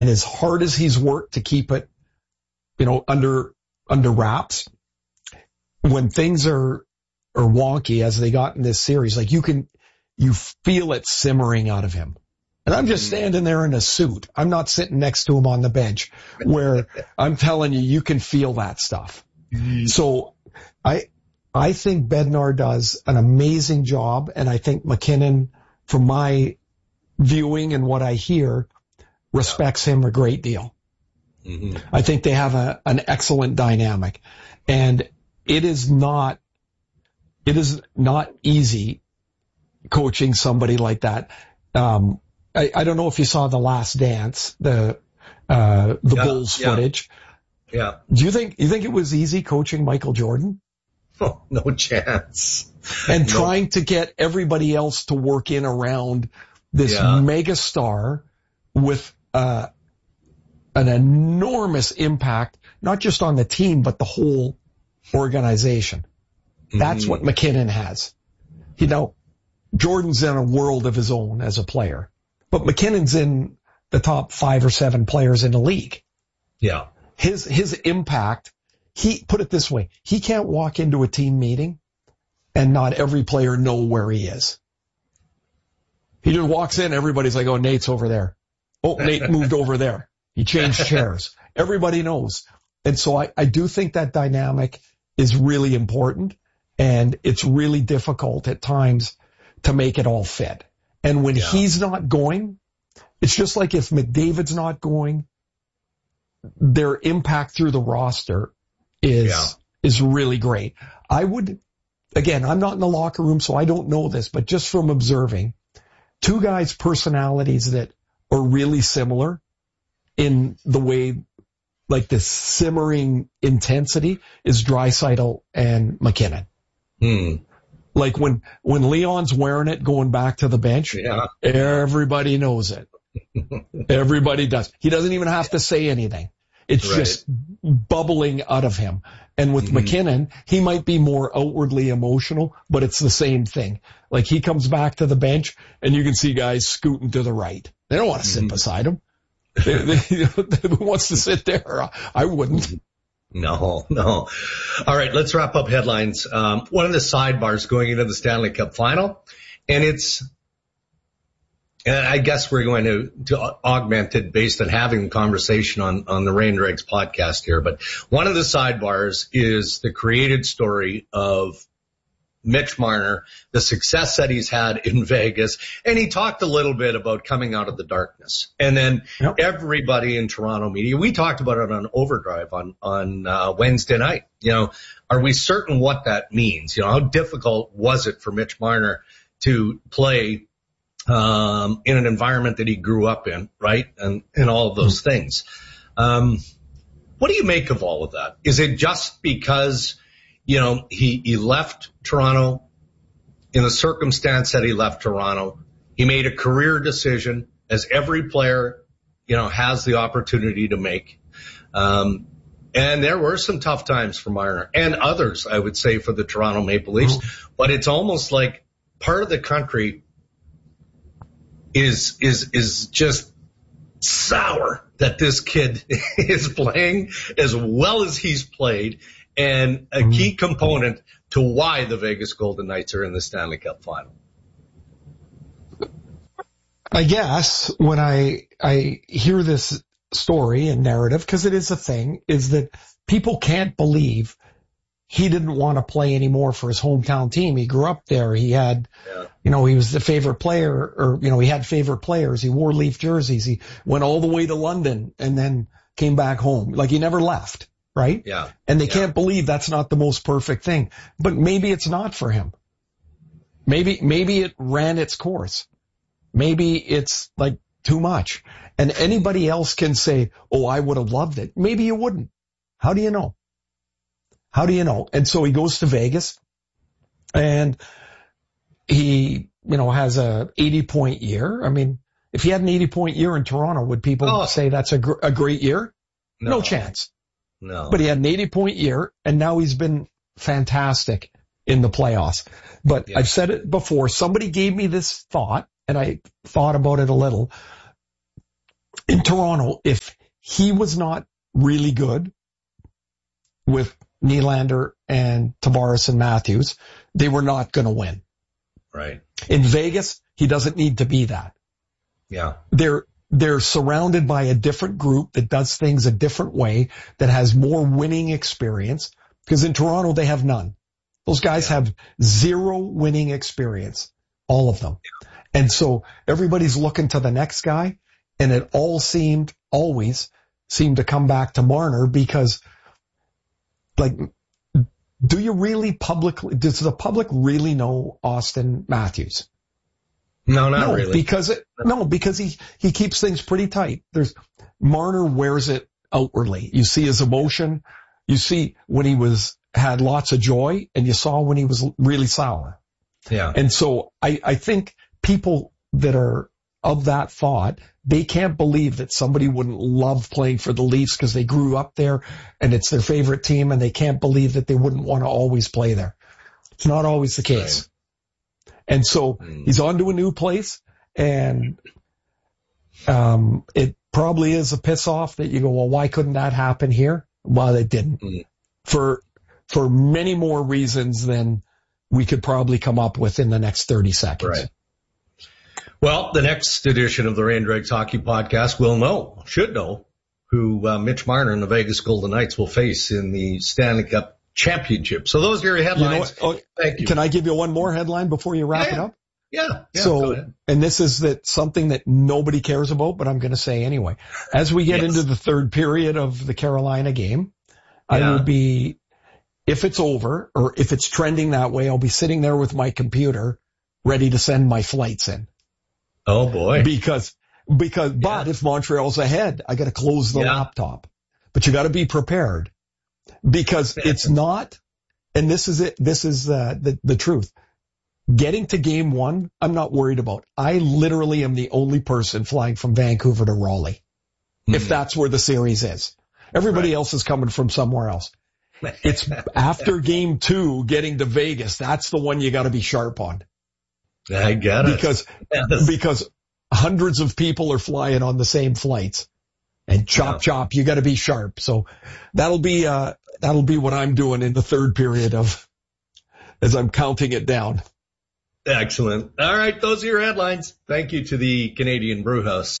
and as hard as he's worked to keep it, under wraps, when things are wonky as they got in this series, like you feel it simmering out of him. And I'm just standing there in a suit. I'm not sitting next to him on the bench, where I'm telling you can feel that stuff. So I think Bednar does an amazing job, and I think MacKinnon, from my viewing and what I hear, respects him a great deal. Mm-hmm. I think they have an excellent dynamic, and it is not easy coaching somebody like that. I don't know if you saw The Last Dance, the Bulls footage. Yeah. Do you think it was easy coaching Michael Jordan? Oh, no chance. And trying to get everybody else to work in around this mega star with an enormous impact, not just on the team, but the whole organization. That's what MacKinnon has. Jordan's in a world of his own as a player, but McKinnon's in the top 5 or 7 players in the league. Yeah. His impact, put it this way, he can't walk into a team meeting and not every player know where he is. He just walks in, everybody's like, oh, Nate's over there. Oh, Nate moved over there. He changed chairs. Everybody knows. And so I do think that dynamic is really important, and it's really difficult at times to make it all fit. And when he's not going, it's just like if McDavid's not going, their impact through the roster is really great. Again, I'm not in the locker room, so I don't know this, but just from observing, 2 guys' personalities that are really similar in the way, like the simmering intensity, is Draisaitl and MacKinnon. Like when Leon's wearing it going back to the bench, everybody knows it. Everybody does. He doesn't even have to say anything. It's just bubbling out of him. And with MacKinnon, he might be more outwardly emotional, but it's the same thing. Like he comes back to the bench and you can see guys scooting to the right. They don't want to sit beside him. Who wants to sit there? I wouldn't. No. All right, let's wrap up headlines. One of the sidebars going into the Stanley Cup final, and I guess we're going to augment it based on having a conversation on the Rain Dregs podcast here. But one of the sidebars is the created story of Mitch Marner, the success that he's had in Vegas. And he talked a little bit about coming out of the darkness. And then everybody in Toronto media, we talked about it on Overdrive on Wednesday night. Are we certain what that means? How difficult was it for Mitch Marner to play in an environment that he grew up in, right? And all of those things. What do you make of all of that? Is it just because, he left Toronto in the circumstance that he left Toronto? He made a career decision, as every player, has the opportunity to make. And there were some tough times for Marner and others, I would say, for the Toronto Maple Leafs. But it's almost like part of the country is just sour that this kid is playing as well as he's played, and a key component to why the Vegas Golden Knights are in the Stanley Cup final. I guess when I hear this story and narrative, because it is a thing, is that people can't believe he didn't want to play anymore for his hometown team. He grew up there. He had, he was the favorite player, or, he had favorite players. He wore Leaf jerseys. He went all the way to London and then came back home. Like he never left, right? Yeah. And they can't believe that's not the most perfect thing. But maybe it's not for him. Maybe it ran its course. Maybe it's like too much. And anybody else can say, oh, I would have loved it. Maybe you wouldn't. How do you know? How do you know? And so he goes to Vegas, and he, has a 80-point year. I mean, if he had an 80-point year in Toronto, would people say that's a great year? No chance. No. But he had an 80-point year, and now he's been fantastic in the playoffs. But I've said it before. Somebody gave me this thought, and I thought about it a little. in Toronto, if he was not really good with Nylander and Tavares and Matthews, they were not going to win. Right. In Vegas, he doesn't need to be that. Yeah. They're surrounded by a different group that does things a different way, that has more winning experience, because in Toronto they have none. Those guys have zero winning experience, all of them. And so everybody's looking to the next guy, and it always seemed to come back to Marner, because like, does the public really know Austin Matthews? No, not really. Because he keeps things pretty tight. Marner wears it outwardly. You see his emotion. You see when he had lots of joy, and you saw when he was really sour. Yeah. And so I think people that are of that thought, they can't believe that somebody wouldn't love playing for the Leafs because they grew up there and it's their favorite team, and they can't believe that they wouldn't want to always play there. It's not always the case. Right. And so he's on to a new place, and it probably is a piss off that you go, well, why couldn't that happen here? Well, it didn't. For many more reasons than we could probably come up with in the next 30 seconds. Right. Well, the next edition of the Ray and Dregs Hockey Podcast should know who Mitch Marner and the Vegas Golden Knights will face in the Stanley Cup Championship. So those are your headlines. Thank you. Can I give you one more headline before you wrap it up? Yeah. So, and this is something that nobody cares about, but I'm going to say anyway. As we get into the third period of the Carolina game, I will be, if it's over or if it's trending that way, I'll be sitting there with my computer ready to send my flights in. Oh boy. But if Montreal's ahead, I got to close the laptop. But you got to be prepared, because it's not, and this is it. This is the truth. Getting to game one, I'm not worried about. I literally am the only person flying from Vancouver to Raleigh, if that's where the series is. Everybody else is coming from somewhere else. It's after game two, getting to Vegas. That's the one you got to be sharp on. I get it. Because hundreds of people are flying on the same flights, and chop, you got to be sharp. So that'll be what I'm doing in the third period as I'm counting it down. Excellent. All right. Those are your headlines. Thank you to the Canadian Brewhouse.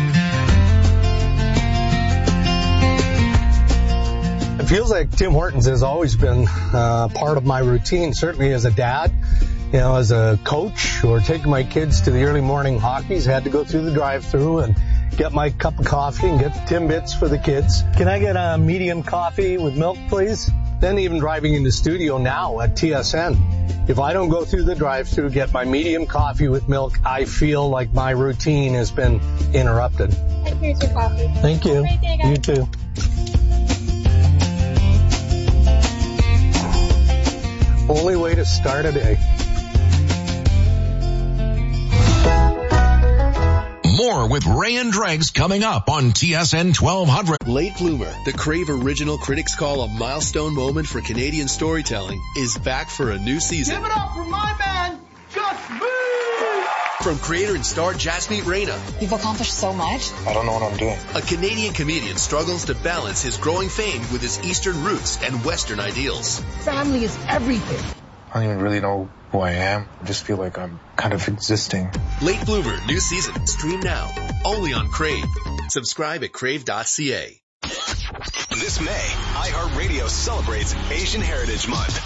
It feels like Tim Hortons has always been part of my routine, certainly as a dad. You know, as a coach or taking my kids to the early morning hockeys, had to go through the drive-thru and get my cup of coffee and get the Timbits for the kids. Can I get a medium coffee with milk, please? Then even driving in the studio now at TSN. If I don't go through the drive-thru, get my medium coffee with milk, I feel like my routine has been interrupted. And here's your coffee. Thank you. Have a great day, guys. You too. Only way to start a day. More with Ray and Dregs coming up on TSN 1200. Late Bloomer, the Crave Original critics call a milestone moment for Canadian storytelling, is back for a new season. Give it up for my man, Just Me! From creator and star Jasmeet Reyna. You've accomplished so much. I don't know what I'm doing. A Canadian comedian struggles to balance his growing fame with his Eastern roots and Western ideals. Family is everything. I don't even really know who I am. I just feel like I'm kind of existing. Late Bloomer, new season. Stream now. Only on Crave. Subscribe at crave.ca. This May, iHeartRadio celebrates Asian Heritage Month.